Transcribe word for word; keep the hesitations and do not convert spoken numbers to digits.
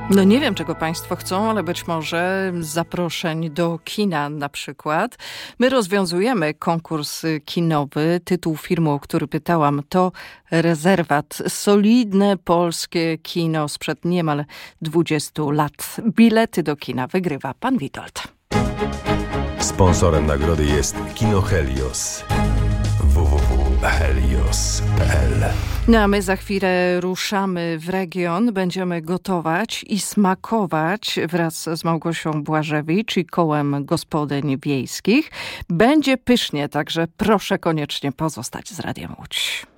No nie wiem, czego państwo chcą, ale być może zaproszeń do kina na przykład. My rozwiązujemy konkurs kinowy. Tytuł filmu, o który pytałam, to Rezerwat. Solidne polskie kino sprzed niemal dwudziestu lat. Bilety do kina wygrywa pan Witold. Sponsorem nagrody jest Kino Helios. w w w kropka helios kropka p l. No a my za chwilę ruszamy w region, będziemy gotować i smakować wraz z Małgosią Błażewicz i kołem gospodyń wiejskich. Będzie pysznie, także proszę koniecznie pozostać z Radiem Łódź.